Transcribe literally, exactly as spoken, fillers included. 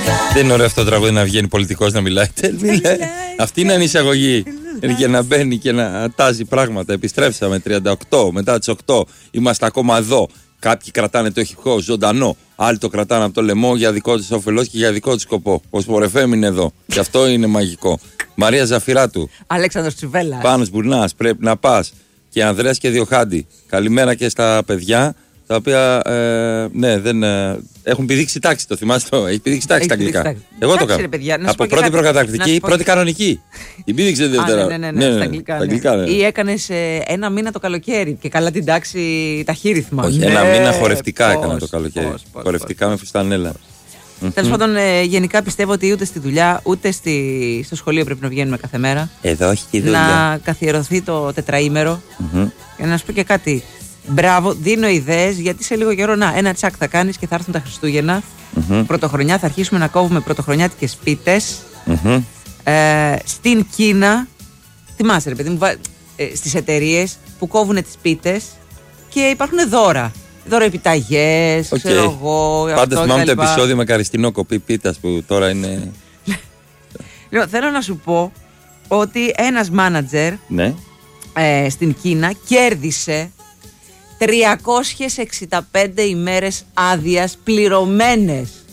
Δεν είναι ωραίο αυτό το τραγούδι να βγαίνει πολιτικός να μιλάει. Αυτή είναι ανεισαγωγή. Για να μπαίνει και να τάζει πράγματα. Επιστρέψαμε τριάντα οκτώ μετά τις οκτώ. Είμαστε ακόμα εδώ. Κάποιοι κρατάνε το ηχικό ζωντανό. Άλλοι το κρατάνε από το λαιμό για δικό τους όφελος και για δικό τους σκοπό. Ο Σπορεφέμ είναι εδώ. Και αυτό είναι μαγικό. Μαρία Ζαφυράτου. Αλέξανδρος Τσιβέλλας. Πάνος Μπουρνάς. Πρέπει να πας. Και Ανδρέας και Διοχάντη. Καλημέρα και στα παιδιά. Τα οποία ε, ναι, δεν, ε, έχουν πηδήξει τάξη, το θυμάστε το. Έχει πηδήξει τάξη στα αγγλικά. Τάξη. Εγώ Τάξη, το κάνω. ρε, παιδιά, από πρώτη προκαταρκτική, πρώτη κανονική. Η πήδηξε τη Δευτέρα. Ναι, ναι, ναι, ναι, ναι, στα αγγλικά. Ναι. Ναι. Ή έκανε ε, ένα μήνα το καλοκαίρι και καλά την τάξη ταχύρυθμα. Όχι, ναι, ένα μήνα χορευτικά πώς, έκανα το καλοκαίρι. Πώς, πώς, χορευτικά πώς, με φουστανέλα. Τέλος πάντων, ε, γενικά πιστεύω ότι ούτε στη δουλειά ούτε στη, στο σχολείο πρέπει να βγαίνουμε κάθε μέρα. Εδώ όχι τη δουλειά. Να καθιερωθεί το τετραήμερο. Mm-hmm. Και να σου πω και κάτι. Μπράβο, δίνω ιδέες γιατί σε λίγο καιρό να, ένα τσακ θα κάνεις και θα έρθουν τα Χριστούγεννα. Mm-hmm. Πρωτοχρονιά θα αρχίσουμε να κόβουμε πρωτοχρονιάτικες πίτες. Mm-hmm. Ε, στην Κίνα, θυμάσαι ρε παιδί μου, ε, στις εταιρείες που κόβουν τις πίτες και υπάρχουν δώρα. Δώρα επιταγές, okay. ξέρω εγώ. Πάντα θυμάμαι το επεισόδιο με καριστινό κοπή πίτας που τώρα είναι. Λοιπόν, θέλω να σου πω ότι ένας μάνατζερ ναι. ε, στην Κίνα κέρδισε τριακόσιες εξήντα πέντε ημέρες άδειας πληρωμένες.